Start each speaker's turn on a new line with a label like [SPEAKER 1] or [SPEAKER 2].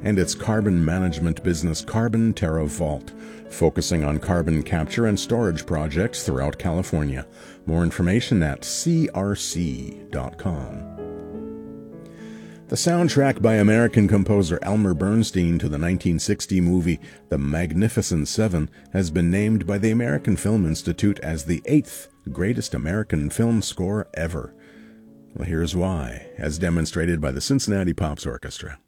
[SPEAKER 1] and its carbon management business Carbon Terra Vault, focusing on carbon capture and storage projects throughout California. More information at crc.com. The soundtrack by American composer Elmer Bernstein to the 1960 movie The Magnificent Seven has been named by the American Film Institute as the 8th greatest American film score ever. Well, here's why, as demonstrated by the Cincinnati Pops Orchestra.